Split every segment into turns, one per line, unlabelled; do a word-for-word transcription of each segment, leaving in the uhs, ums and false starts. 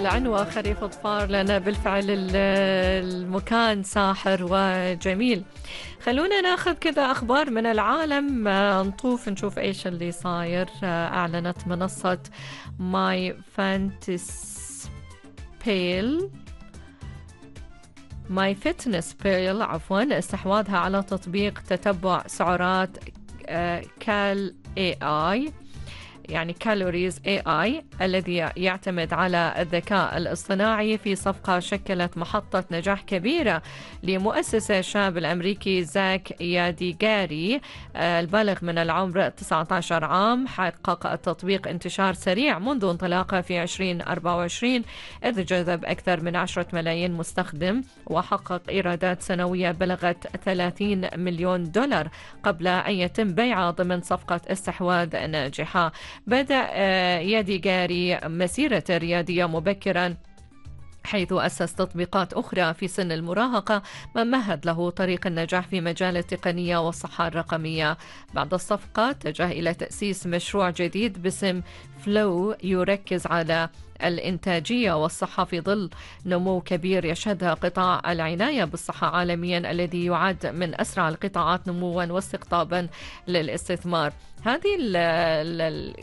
العنوة خريف أظفار لنا بالفعل ال- المكان ساحر وجميل. خلونا ناخذ كذا أخبار من العالم، آه، نطوف نشوف إيش اللي صاير. آه، أعلنت منصة ماي فانتس بيل ماي فتنس بيل عفوا استحواذها على تطبيق تتبع سعرات آه، كال اي اي، يعني كالوريز اي اي، الذي يعتمد على الذكاء الاصطناعي في صفقة شكلت محطة نجاح كبيرة لمؤسسة الشاب الأمريكي زاك ياديغاري آه، البالغ من العمر تسعة عشر عام. حقق التطبيق انتشار سريع منذ انطلاقه في ألفين وأربعة وعشرين، إذ جذب أكثر من عشرة ملايين مستخدم وحقق إيرادات سنوية بلغت ثلاثين مليون دولار قبل أن يتم بيعه ضمن صفقة استحواذ ناجحة. بدأ آه، ياديغاري مسيرته الريادية مبكراً، حيث أسس تطبيقات أخرى في سن المراهقة، ما مهد له طريق النجاح في مجال التقنية والصحة الرقمية. بعد الصفقة اتجه إلى تأسيس مشروع جديد باسم فلو، يركز على الإنتاجية والصحة في ظل نمو كبير يشهدها قطاع العناية بالصحة عالميا، الذي يعد من أسرع القطاعات نموا واستقطابا للاستثمار. هذه ال ال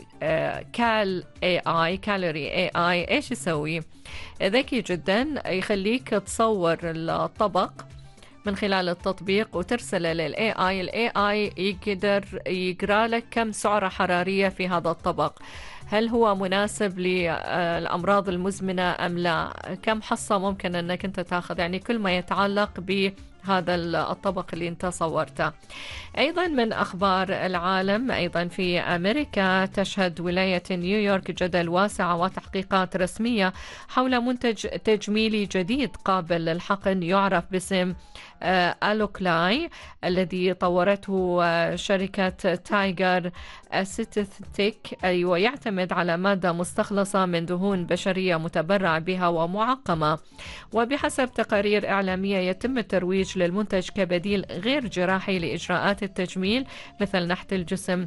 كال اي اي كالوري اي اي ايش يسوي؟ ذكي جدا، يخليك تصور الطبق من خلال التطبيق وترسله للاي اي. الاي اي يقدر يقرا لك كم سعرة حرارية في هذا الطبق، هل هو مناسب للأمراض المزمنة أم لا، كم حصة ممكن أنك أنت تأخذ، يعني كل ما يتعلق بهذا الطبق اللي أنت صورته. أيضا من أخبار العالم، أيضا في أمريكا تشهد ولاية نيويورك جدل واسع وتحقيقات رسمية حول منتج تجميلي جديد قابل للحقن يعرف باسم ألوكلاي، الذي طورته شركة تايجر أستيثيك، ويعتمد على مادة مستخلصة من دهون بشرية متبرع بها ومعقمة. وبحسب تقارير إعلامية يتم الترويج للمنتج كبديل غير جراحي لإجراءات التجميل مثل نحت الجسم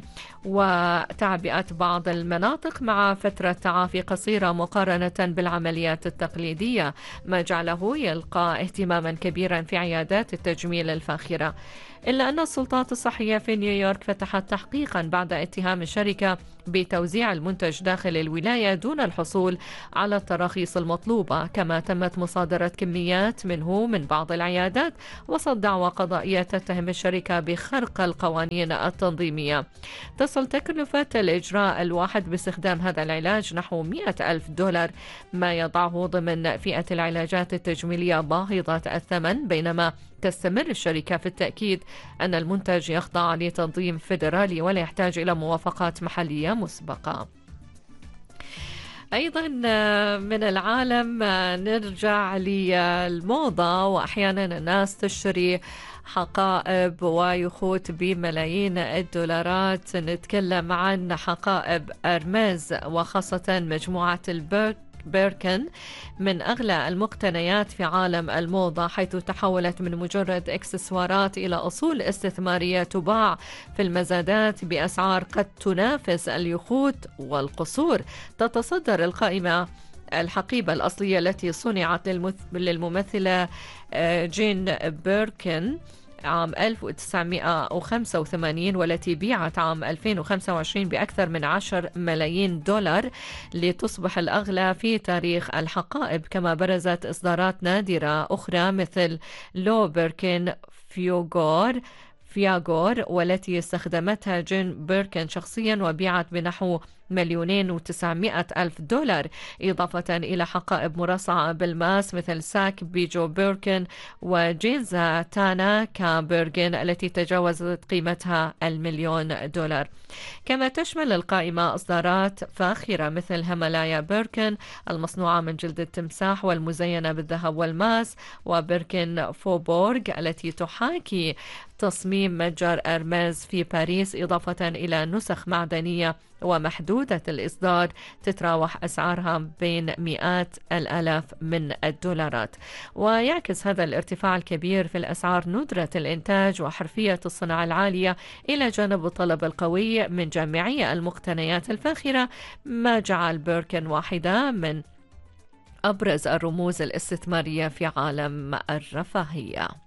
وتعبئة بعض المناطق مع فترة تعافي قصيرة مقارنة بالعمليات التقليدية، ما جعله يلقى اهتماما كبيرا في عيادات التجميل الفاخرة. إلا أن السلطات الصحية في نيويورك فتحت تحقيقا بعد اتهام الشركة بتوزيع المنتج داخل الولاية دون الحصول على التراخيص المطلوبة، كما تمت مصادرة كميات منه من بعض العيادات وسط دعوى قضائية تتهم الشركة بخرق القوانين التنظيمية. تصل تكلفة الإجراء الواحد باستخدام هذا العلاج نحو مئة ألف دولار، ما يضعه ضمن فئة العلاجات التجميلية باهظة الثمن، بينما تستمر الشركة في التأكيد أن المنتج يخضع لتنظيم فيدرالي ولا يحتاج إلى موافقات محلية مسبقة. أيضا من العالم نرجع للموضة، وأحيانا الناس تشتري حقائب ويخوت بملايين الدولارات. نتكلم عن حقائب أرميز، وخاصة مجموعة البيرك بيركن، من أغلى المقتنيات في عالم الموضة، حيث تحولت من مجرد إكسسوارات إلى أصول استثمارية تباع في المزادات بأسعار قد تنافس اليخوت والقصور. تتصدر القائمة الحقيبة الأصلية التي صنعت للممثلة جين بيركن عام ألف وتسعمئة وخمسة وثمانين، والتي بيعت عام ألفين وخمسة وعشرين بأكثر من عشرة ملايين دولار، لتصبح الأغلى في تاريخ الحقائب. كما برزت إصدارات نادرة أخرى مثل لو بيركن فيوغور فياغور، والتي استخدمتها جين بيركن شخصيا وبيعت بنحو مليونين وتسعمائة ألف دولار، إضافة إلى حقائب مرصعة بالماس مثل ساك بيجو بيركن وجينزا تانا كابيرغن التي تجاوزت قيمتها المليون دولار. كما تشمل القائمة إصدارات فاخرة مثل همالايا بيركن المصنوعة من جلد التمساح والمزينة بالذهب والماس، وبيركن فوبورغ التي تحاكي تصميم متجر أرميز في باريس، إضافة إلى نسخ معدنية ومحدودة الإصدار تتراوح أسعارها بين مئات الآلاف من الدولارات. ويعكس هذا الارتفاع الكبير في الأسعار ندرة الإنتاج وحرفية الصناعة العالية إلى جانب الطلب القوي من جميع المقتنيات الفاخرة، ما جعل بيركن واحدة من أبرز الرموز الاستثمارية في عالم الرفاهية.